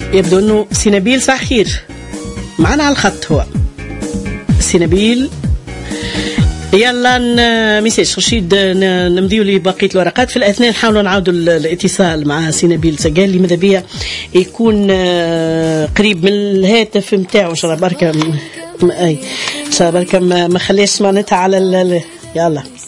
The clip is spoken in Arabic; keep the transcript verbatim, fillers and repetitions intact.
يبدو انه سينابيل صح خير معنا على الخط. هو سينابيل يلا ميساج رشيد نمضيو لي بقيه الورقات. في الاثناء نحاولوا نعاودوا الاتصال مع سينابيل سقال لي ماذا بيا يكون قريب من الهاتف نتاعو ان شاء الله بركه. اي ان شاء الله بركه ما خليش معناتها على يلا